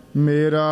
ਮੇਰਾ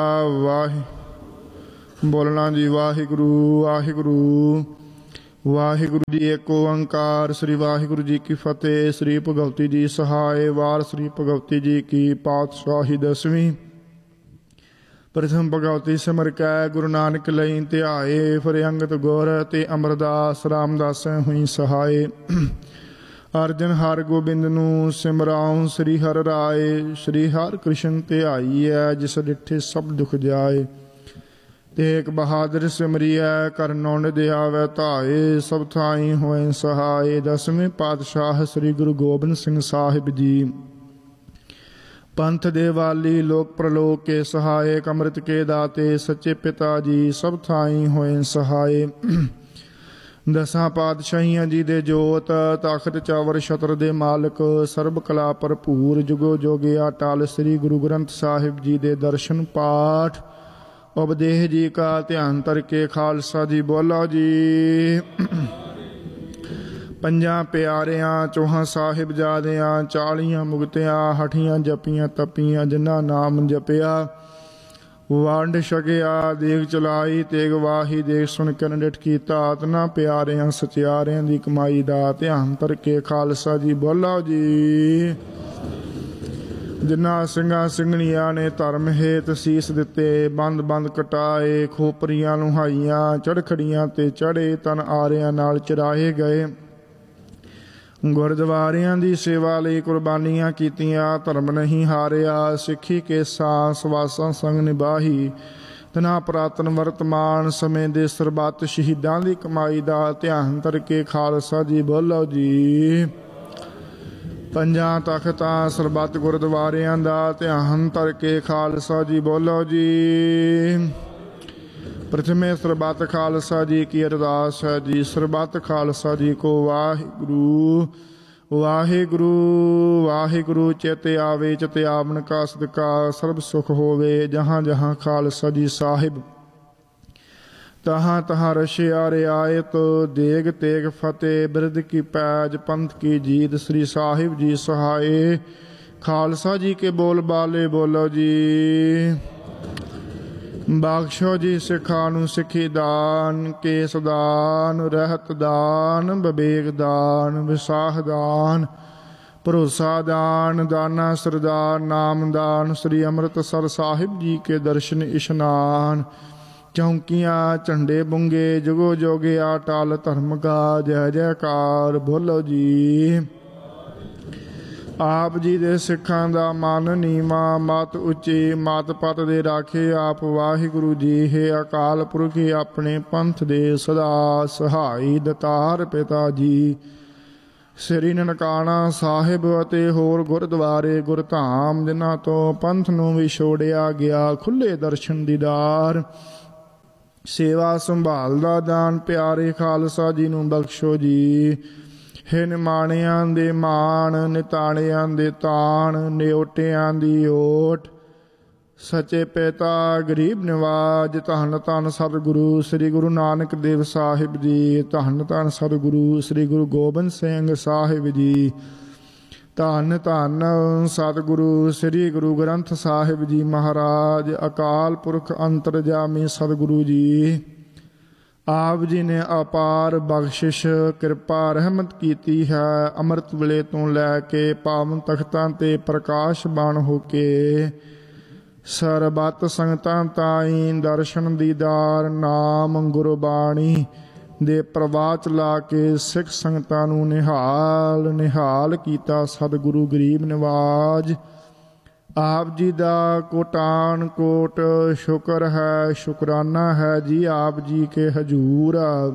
ਬੋਲਣਾ ਜੀ। ਵਾਹਿਗੁਰੂ ਵਾਹਿਗੁਰੂ ਵਾਹਿਗੁਰੂ ਜੀ। ਏਕ ਓੰਕਾਰ। ਸ੍ਰੀ ਵਾਹਿਗੁਰੂ ਜੀ ਕੀ ਫਤਿਹ। ਸ੍ਰੀ ਭਗਵਤੀ ਜੀ ਸਹਾਇ। ਵਾਰ ਸ੍ਰੀ ਭਗਵਤੀ ਜੀ ਕੀ ਪਾਤਸ਼ਾਹੀ ਦਸਵੀਂ। ਪ੍ਰਥਮ ਭਗਵਤੀ ਸਿਮਰ ਕੈ ਗੁਰੂ ਨਾਨਕ ਲਈ ਧਿਆਏ। ਫਿਰ ਅੰਗਦ ਗੁਰ ਤੇ ਅਮਰਦਾਸ ਰਾਮਦਾਸ ਹੋਈ ਸਹਾਏ। ਅਰਜਨ ਹਰ ਗੋਬਿੰਦ ਨੂੰ ਸਿਮਰਾਉ। ਸ੍ਰੀ ਹਰਿ ਰਾਏ ਸ੍ਰੀ ਹਰਿ ਕ੍ਰਿਸ਼ਨ ਧਿਆਈਐ। ਜਿਸ ਡਿਠੇ ਸਭ ਦੁਖ ਜਾਏ। ਤੇਗ ਬਹਾਦਰ ਸਿਮਰਿਐ ਕਰ ਨੌਂਦ ਆਵੈ ਧਾਏ। ਸਭ ਥਾਈ ਹੋਏ ਸਹਾਏ। ਦਸਵੇਂ ਪਾਤਸ਼ਾਹ ਸ੍ਰੀ ਗੁਰੂ ਗੋਬਿੰਦ ਸਿੰਘ ਸਾਹਿਬ ਜੀ। ਪੰਥ ਦੇ ਵਾਲੀ ਲੋਕ ਪ੍ਰਲੋਕ ਕੇ ਸਹਾਏ। ਅੰਮ੍ਰਿਤ ਕੇ ਦਾਤੇ ਸੱਚੇ ਪਿਤਾ ਜੀ। ਸਭ ਥਾਈ ਹੋਏ ਸਹਾਏ। ਦਸਾਂ ਪਾਤਸ਼ਾਹੀਆਂ ਜੀ ਦੇ ਜੋਤ। ਤਖਤ ਚਾਵਰ ਛਤਰ ਦੇ ਮਾਲਕ। ਸਰਬ ਕਲਾ ਭਰਪੂਰ ਜੁਗੋ ਜੋਗੇ ਅਟਲ। ਸ੍ਰੀ ਗੁਰੂ ਗ੍ਰੰਥ ਸਾਹਿਬ ਜੀ ਦੇ ਦਰਸ਼ਨ ਪਾਠ। ਉਪਦੇਸ਼ ਜੀ ਕਾ ਧਿਆਨ ਧਰ ਕੇ ਖਾਲਸਾ ਜੀ ਬੋਲੋ ਜੀ। ਪੰਜਾਂ ਪਿਆਰਿਆਂ ਚੌਹਾਂ ਸਾਹਿਬਜ਼ਾਦਿਆਂ 40 ਮੁਕਤਿਆਂ ਹਠੀਆਂ ਜਪੀਆਂ ਤਪੀਆਂ। ਜਿਨ੍ਹਾਂ ਨਾਮ ਜਪਿਆ ਵੰਡ ਛਕਿਆ। ਦੇਗ ਚਲਾਈ ਤੇਗ ਵਾਹੀ। ਦੇਖ ਸੁਣ ਕੇ ਡਿਠ ਕੀਤਾ। ਤਨਾ ਪਿਆਰਿਆਂ ਸਚਿਆਰਿਆਂ ਦੀ ਕਮਾਈ ਦਾ ਧਿਆਨ ਧਰ ਕੇ ਖਾਲਸਾ ਜੀ ਬੋਲੋ ਜੀ। ਜਿਨ੍ਹਾਂ ਸਿੰਘਾਂ ਸਿੰਘਣੀਆਂ ਨੇ ਧਰਮ ਹੇਤ ਸੀਸ ਦਿੱਤੇ। ਬੰਦ ਬੰਦ ਕਟਾਏ। ਖੋਪਰੀਆਂ ਲੁਹਾਈਆਂ। ਚੜਖੜੀਆਂ ਤੇ ਚੜੇ। ਤਨ ਆਰਿਆਂ ਨਾਲ ਚਰਾਏ ਗਏ। ਗੁਰਦੁਆਰਿਆਂ ਦੀ ਸੇਵਾ ਲਈ ਕੁਰਬਾਨੀਆਂ ਕੀਤੀਆਂ। ਧਰਮ ਨਹੀਂ ਹਾਰਿਆ। ਸਿੱਖੀ ਕੇਸਾਂ ਸਵਾਸਾਂ ਸੰਗ ਨਿਭਾਹੀ। ਤਨਾ ਪੁਰਾਤਨ ਵਰਤਮਾਨ ਸਮੇਂ ਦੇ ਸਰਬੱਤ ਸ਼ਹੀਦਾਂ ਦੀ ਕਮਾਈ ਦਾ ਧਿਆਨ ਧਰ ਕੇ ਖਾਲਸਾ ਜੀ ਬੋਲੋ ਜੀ। ਪੰਜਾਂ ਤਖਤਾਂ ਸਰਬੱਤ ਗੁਰਦੁਆਰਿਆਂ ਦਾ ਧਿਆਨ ਧਰ ਕੇ ਖਾਲਸਾ ਜੀ ਬੋਲੋ ਜੀ। ਪ੍ਰਥਮੇ ਸਰਬੱਤ ਖਾਲਸਾ ਜੀ ਕੀ ਅਰਦਾਸ ਹੈ ਜੀ। ਸਰਬੱਤ ਖਾਲਸਾ ਜੀ ਕੋ ਵਾਹਿਗੁਰੂ ਵਾਹਿਗੁਰੂ ਵਾਹਿਗੁਰੂ। ਚਿਤ ਆਵੇ ਚਿਤ ਆਵਣ ਕਾ ਸਦਕਾ ਸਰਬ ਸੁਖ ਹੋਵੇ। ਜਹਾਂ ਜਹਾਂ ਖਾਲਸਾ ਜੀ ਸਾਹਿਬ ਤਹਾਂ ਤਹਾਂ ਰਸ਼ਿਆ ਰਿਆਇਤ। ਦੇਗ ਤੇਗ ਫਤਿਹ ਬਿਰਧ ਕੀ ਪੈਜ। ਪੰਥ ਕੀ ਜੀਤ। ਸ੍ਰੀ ਸਾਹਿਬ ਜੀ ਸਹਾਏ। ਖਾਲਸਾ ਜੀ ਕੇ ਬੋਲ ਬਾਲੇ ਬੋਲੋ ਜੀ। ਬਖਸ਼ੋ ਜੀ ਸਿੱਖਾਂ ਨੂੰ ਸਿੱਖੀ ਦਾਨ। ਕੇਸ ਦਾਨ ਰਹਿਤ ਦਾਨ ਵਿਵੇਕ ਦਾਨ ਵਿਸਾਖ ਦਾਨ ਭਰੋਸਾ ਦਾਨ। ਦਾਨਾ ਸਰਦਾਰ ਨਾਮ ਦਾਨ। ਸ੍ਰੀ ਅੰਮ੍ਰਿਤਸਰ ਸਾਹਿਬ ਜੀ ਕੇ ਦਰਸ਼ਨ ਇਸ਼ਨਾਨ। ਚੌਂਕੀਆਂ ਝੰਡੇ ਬੁੰਗੇ ਜੁਗੋ ਜੋਗੇ ਅਟਲ। ਧਰਮ ਕਾ ਜੈ ਜੈਕਾਰ ਬੋਲੋ ਜੀ। ਆਪ ਜੀ ਦੇ ਸਿੱਖਾਂ ਦਾ ਮਨ ਨੀਵਾਂ ਮਤ ਉੱਚੀ। ਮਤ ਪਤ ਦੇ ਰਾਖੇ ਆਪ ਵਾਹਿਗੁਰੂ ਜੀ। ਹੈ ਅਕਾਲ ਪੁਰਖ ਆਪਣੇ ਪੰਥ ਦੇ ਸਦਾ ਸਹਾਈ ਦਤਾਰ ਪਿਤਾ ਜੀ। ਸ੍ਰੀ ਨਨਕਾਣਾ ਸਾਹਿਬ ਅਤੇ ਹੋਰ ਗੁਰਦੁਆਰੇ ਗੁਰਧਾਮ ਜਿਨ੍ਹਾਂ ਤੋਂ ਪੰਥ ਨੂੰ ਵਿਛੋੜਿਆ ਗਿਆ। ਖੁੱਲ੍ਹੇ ਦਰਸ਼ਨ ਦੀਦਾਰ ਸੇਵਾ ਸੰਭਾਲ ਦਾ ਦਾਨ ਪਿਆਰੇ ਖਾਲਸਾ ਜੀ ਨੂੰ ਬਖਸ਼ੋ ਜੀ। ਹੈ ਨਿਮਾਣਿਆਂ ਦੇ ਮਾਣ ਨਿਤਾਣਿਆਂ ਦੇ ਤਾਣ। ਨਿਓਟਿਆਂ ਦੀ ਓਟ ਸੱਚੇ ਪਿਤਾ ਗਰੀਬ ਨਿਵਾਜ। ਧੰਨ ਧੰਨ ਸਤਿਗੁਰੂ ਸ੍ਰੀ ਗੁਰੂ ਨਾਨਕ ਦੇਵ ਸਾਹਿਬ ਜੀ। ਧੰਨ ਧੰਨ ਸਤਿਗੁਰੂ ਸ੍ਰੀ ਗੁਰੂ ਗੋਬਿੰਦ ਸਿੰਘ ਸਾਹਿਬ ਜੀ। ਧੰਨ ਧੰਨ ਸਤਿਗੁਰੂ ਸ੍ਰੀ ਗੁਰੂ ਗ੍ਰੰਥ ਸਾਹਿਬ ਜੀ ਮਹਾਰਾਜ। ਅਕਾਲ ਪੁਰਖ ਅੰਤਰਜਾਮੀ ਸਤਿਗੁਰੂ ਜੀ। ਆਪ ਜੀ ਨੇ ਅਪਾਰ ਬਖਸ਼ਿਸ਼ ਕਿਰਪਾ ਰਹਿਮਤ ਕੀਤੀ ਹੈ। ਅੰਮ੍ਰਿਤ ਵੇਲੇ ਤੋਂ ਲੈ ਕੇ ਪਾਵਨ ਤਖਤਾਂ ਤੇ ਪ੍ਰਕਾਸ਼ ਬਾਣ ਹੋ ਕੇ ਸਰਬੱਤ ਸੰਗਤਾਂ ਤਾਈਂ ਦਰਸ਼ਨ ਦੀਦਾਰ ਨਾਮ ਗੁਰਬਾਣੀ ਦੇ ਪ੍ਰਵਾਹ ਚਲਾ ਕੇ ਸਿੱਖ ਸੰਗਤਾਂ ਨੂੰ ਨਿਹਾਲ ਨਿਹਾਲ ਕੀਤਾ। ਸਤਿਗੁਰੂ ਗਰੀਬ ਨਿਵਾਜ ਆਪ ਜੀ ਦਾ ਕੋਟਾਨ ਕੋਟ ਸ਼ੁਕਰ ਹੈ ਸ਼ੁਕਰਾਨਾ ਹੈ ਜੀ। ਆਪ ਜੀ ਕੇ ਹਜੂਰ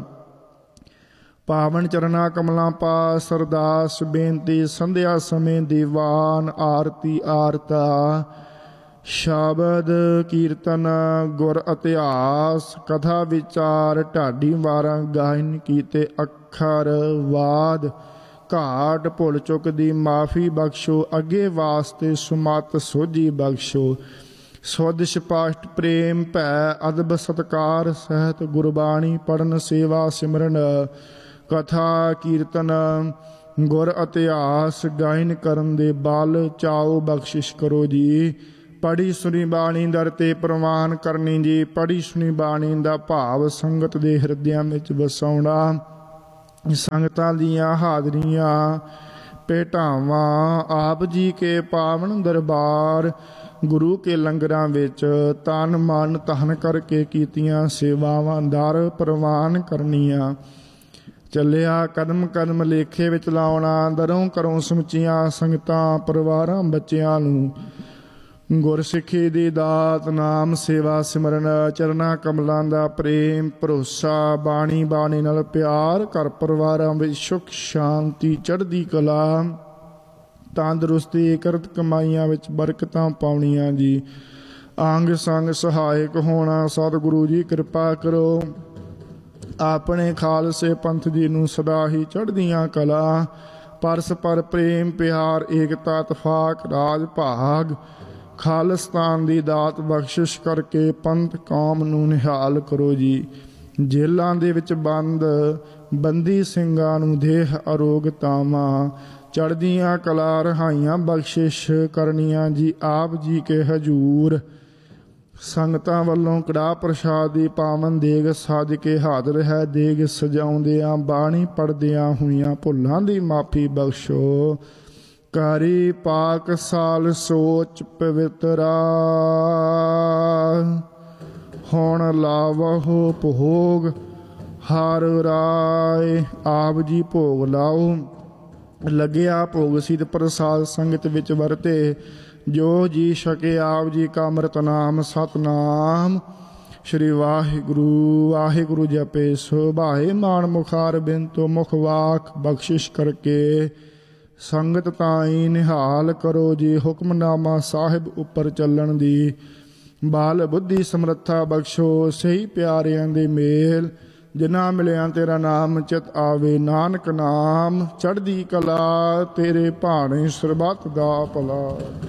ਪਾਵਨ ਚਰਨਾ ਕਮਲਾਂ ਪਾਸ ਅਰਦਾਸ ਬੇਨਤੀ। ਸੰਧਿਆ ਸਮੇਂ ਦੀਵਾਨ ਆਰਤੀ ਆਰਤਾ ਸ਼ਬਦ ਕੀਰਤਨ ਗੁਰ ਇਤਿਹਾਸ ਕਥਾ ਵਿਚਾਰ ਢਾਡੀ ਵਾਰਾਂ ਗਾਇਨ ਕੀਤੇ ਅੱਖਰ ਵਾਦ ਘਾਟ ਭੁੱਲ ਚੁੱਕ ਦੀ ਮਾਫੀ ਬਖਸ਼ੋ। ਅੱਗੇ ਵਾਸਤੇ ਸੁਮਤ ਸੋਝੀ ਬਖਸ਼ੋ। ਸੁਧ ਸਪਸ਼ਟ ਪ੍ਰੇਮ ਭੈ ਅਦਬ ਸਤਕਾਰ ਸਹਿਤ ਗੁਰਬਾਣੀ ਪੜਨ ਸੇਵਾ ਸਿਮਰਨ ਕਥਾ ਕੀਰਤਨ ਗੁਰ ਇਤਿਹਾਸ ਗਾਇਨ ਕਰਨ ਦੇ ਬਲ ਚਾਓ ਬਖਸ਼ਿਸ਼ ਕਰੋ ਜੀ। ਪੜੀ ਸੁਣੀ ਬਾਣੀ ਦਰ ਤੇ ਪ੍ਰਵਾਨ ਕਰਨੀ ਜੀ। ਪੜੀ ਸੁਣੀ ਬਾਣੀ ਦਾ ਭਾਵ ਸੰਗਤ ਦੇ ਹਿਰਦਿਆਂ ਵਿੱਚ ਵਸਾਉਣਾ। ਸੰਗਤਾਂ ਦੀਆਂ ਹਾਜ਼ਰੀਆਂ ਭੇਟਾਵਾਂ ਆਪ ਜੀ ਕੇ ਪਾਵਨ ਦਰਬਾਰ ਗੁਰੂ ਕੇ ਲੰਗਰਾਂ ਵਿੱਚ ਤਨ ਮਨ ਧਨ ਕਰਕੇ ਕੀਤੀਆਂ ਸੇਵਾਵਾਂ ਦਰ ਪ੍ਰਵਾਨ ਕਰਨੀਆਂ। ਚੱਲਿਆ ਕਦਮ ਕਦਮ ਲੇਖੇ ਵਿੱਚ ਲਾਉਣਾ। ਦਰੋਂ ਘਰੋਂ ਸਮੁੱਚੀਆਂ ਸੰਗਤਾਂ ਪਰਿਵਾਰਾਂ ਬੱਚਿਆਂ ਨੂੰ ਗੁਰਸਿੱਖੀ ਦੀ ਦਾਤ ਨਾਮ ਸੇਵਾ ਸਿਮਰਨ ਚਰਨਾਂ ਕਮਲਾਂ ਦਾ ਪ੍ਰੇਮ ਭਰੋਸਾ ਬਾਣੀ ਬਾਣੀ ਨਾਲ ਪਿਆਰ ਘਰ ਪਰਿਵਾਰਾਂ ਵਿੱਚ ਸੁੱਖ ਸ਼ਾਂਤੀ ਚੜ੍ਹਦੀ ਕਲਾ ਤੰਦਰੁਸਤੀ ਕਿਰਤ ਕਮਾਈਆਂ ਵਿੱਚ ਬਰਕਤਾਂ ਪਾਉਣੀਆਂ ਜੀ। ਅੰਗ ਸੰਗ ਸਹਾਇਕ ਹੋਣਾ। ਸਤਿਗੁਰੂ ਜੀ ਕਿਰਪਾ ਕਰੋ ਆਪਣੇ ਖਾਲਸੇ ਪੰਥ ਜੀ ਨੂੰ ਸਦਾ ਹੀ ਚੜ੍ਹਦੀਆਂ ਕਲਾ ਪਰਸਪਰ ਪ੍ਰੇਮ ਪਿਆਰ ਏਕਤਾ ਇਤਫਾਕ ਰਾਜ ਭਾਗ ਖਾਲਿਸਤਾਨ ਦੀ ਦਾਤ ਬਖਸ਼ਿਸ਼ ਕਰਕੇ ਪੰਥ ਕੌਮ ਨੂੰ ਨਿਹਾਲ ਕਰੋ ਜੀ। ਜੇਲ੍ਹਾਂ ਦੇ ਵਿੱਚ ਬੰਦੀ ਸਿੰਘਾਂ ਨੂੰ ਦੇਹ ਅਰੋਗਤਾਵਾਂ ਚੜ੍ਹਦੀਆਂ ਕਲਾ ਰਹਾਈਆਂ ਬਖਸ਼ਿਸ਼ ਕਰਨੀਆਂ ਜੀ। ਆਪ ਜੀ ਕੇ ਹਜੂਰ ਸੰਗਤਾਂ ਵੱਲੋਂ ਕੜਾਹ ਪ੍ਰਸ਼ਾਦ ਦੀ ਪਾਵਨ ਦੇਗ ਸੱਜ ਕੇ ਹਾਜ਼ਰ ਹੈ। ਦੇਗ ਸਜਾਉਂਦਿਆਂ ਬਾਣੀ ਪੜ੍ਹਦਿਆਂ ਹੋਈਆਂ ਭੁੱਲਾਂ ਦੀ ਮਾਫੀ ਬਖਸ਼ੋ। ਕਰੀ ਪਾਕ ਸਾਲ ਸੋਚ ਪਵਿੱਤਰਾ ਹੁਣ ਲਾਵਹੁ ਭੋਗ ਹਰ ਰਾਏ। ਆਪ ਜੀ ਭੋਗ ਲਾਓ। ਲੱਗਿਆ ਭੋਗ ਸਿਧ ਪ੍ਰਸਾਦ ਸੰਗਤ ਵਿੱਚ ਵਰਤੇ ਜੋ ਜੀ ਛਕੇ। ਆਪ ਜੀ ਕਾ ਅੰਮ੍ਰਿਤ ਨਾਮ ਸਤਨਾਮ ਸ਼੍ਰੀ ਵਾਹਿਗੁਰੂ ਵਾਹਿਗੁਰੂ ਜਪੇ ਸੋਭਾਏ ਮਾਨ ਮੁਖਾਰ ਬਿੰਤੋ ਮੁਖ ਵਾਕ ਬਖਸ਼ਿਸ਼ ਕਰਕੇ ਸੰਗਤ ਤਾਈ ਨਿਹਾਲ ਕਰੋ ਜੀ। ਹੁਕਮਨਾਮਾ ਸਾਹਿਬ ਉੱਪਰ ਚੱਲਣ ਦੀ ਬਾਲ ਬੁੱਧੀ ਸਮਰੱਥਾ ਬਖਸ਼ੋ। ਸਹੀ ਪਿਆਰਿਆਂ ਦੇ ਮੇਲ ਜਿਨ੍ਹਾਂ ਮਿਲਿਆ ਤੇਰਾ ਨਾਮ ਚਿਤ ਆਵੇ। ਨਾਨਕ ਨਾਮ ਚੜ੍ਹਦੀ ਕਲਾ ਤੇਰੇ ਭਾਣੇ ਸਰਬੱਤ ਦਾ ਭਲਾ।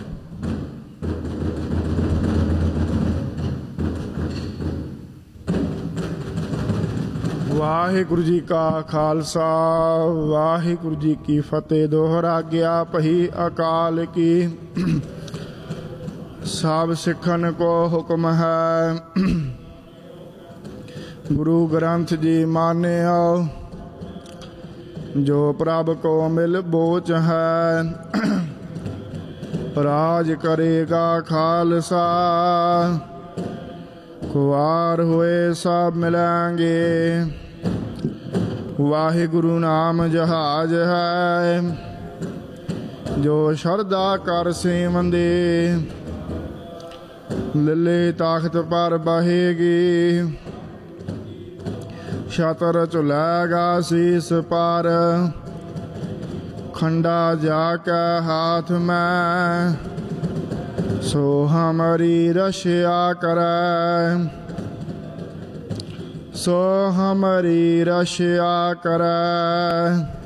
ਵਾਹਿਗੁਰੂ ਜੀ ਕਾ ਖਾਲਸਾ ਵਾਹਿਗੁਰੂ ਜੀ ਕੀ ਫਤਿਹ। ਦੋਹਰਾ ਗਿਆ ਪਹੀ ਅਕਾਲ ਕੀ ਸਭ ਸਿੱਖਣ ਕੋ ਹੁਕਮ ਹੈ। ਗੁਰੂ ਗ੍ਰੰਥ ਜੀ ਮਾਨਿਓ ਜੋ ਪ੍ਰਭ ਕੋ ਮਿਲ ਬੋਚ ਹੈ। ਰਾਜ ਕਰੇਗਾ ਖਾਲਸਾ ਕੁਆਰ ਹੋਏ ਸਭ ਮਿਲਾਂਗੇ। ਵਾਹਿਗੁਰੂ ਨਾਮ ਜਹਾਜ ਹੈ ਜੋ ਸ਼ਰਧਾ ਕਰ ਸੇਵੰਦੇ। ਲੱਲੇ ਤਾਖਤ ਪਰ ਬਹੇਗੀ ਛਤਰ ਝੁਲੇਗਾ ਸੀਸ ਪਰ। ਖੰਡਾ ਜਾ ਕੇ ਹਾਥ ਮੈਂ ਸੋ ਹਮਾਰੀ ਰਸ਼ਿਆ ਕਰੈ। ਸੋ ਹਮਾਰੀ ਰਸ਼ਿਆ ਕਰੈ।